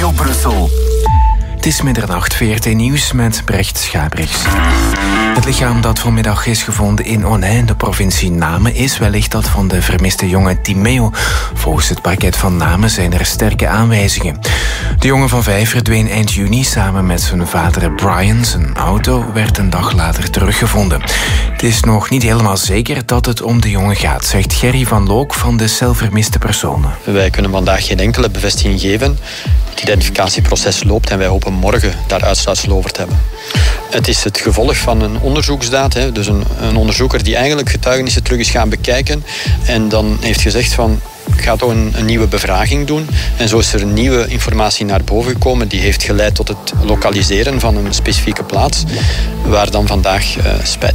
Radio Brussel. Het is middernacht, VRT Nieuws met Brecht Schabrichs. Het lichaam dat vanmiddag is gevonden in Onay, de provincie Namen, is wellicht dat van de vermiste jongen Timeo. Volgens het parket van Namen zijn er sterke aanwijzingen. De jongen van 5 verdween eind juni samen met zijn vader Brian. Zijn auto werd een dag later teruggevonden. Het is nog niet helemaal zeker dat het om de jongen gaat, zegt Gerry van Look van de cel vermiste personen. Wij kunnen vandaag geen enkele bevestiging geven. Het identificatieproces loopt en wij hopen morgen daar uitsluitsel over te hebben. Het is het gevolg van een onderzoeksdaad. Dus een onderzoeker die eigenlijk getuigenissen terug is gaan bekijken. En dan heeft gezegd van, ik ga toch een nieuwe bevraging doen. En zo is er nieuwe informatie naar boven gekomen. Die heeft geleid tot het lokaliseren van een specifieke plaats. Waar dan vandaag spijt